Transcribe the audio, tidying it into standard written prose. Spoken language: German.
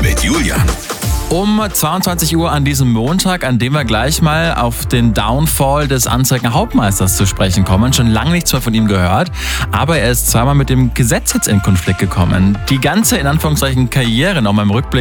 mit Julian. Um 22 Uhr an diesem Montag, an dem wir gleich mal auf den Downfall des Anzeiger Hauptmeisters zu sprechen kommen. Schon lange nichts mehr von ihm gehört, aber er ist zweimal mit dem Gesetz jetzt in Konflikt gekommen. Die ganze, in Anführungszeichen, Karriere nochmal im Rückblick